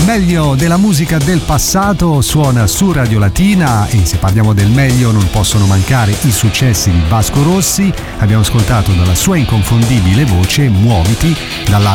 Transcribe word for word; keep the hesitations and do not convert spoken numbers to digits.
meglio della musica del passato suona su Radio Latina, e se parliamo del meglio non possono mancare i successi di Vasco Rossi. Abbiamo ascoltato dalla sua inconfondibile voce Muoviti, dall'album